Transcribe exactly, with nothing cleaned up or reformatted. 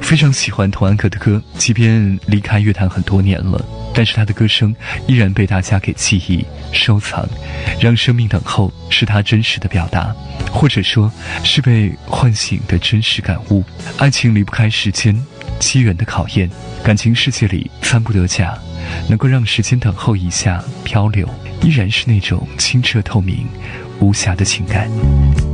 非常喜欢童安格的歌，即便离开乐坛很多年了，但是他的歌声依然被大家给记忆收藏。让生命等候是他真实的表达，或者说是被唤醒的真实感悟。爱情离不开时间，机缘的考验，感情世界里参不得假，能够让时间等候一下漂流，依然是那种清澈透明无瑕的情感。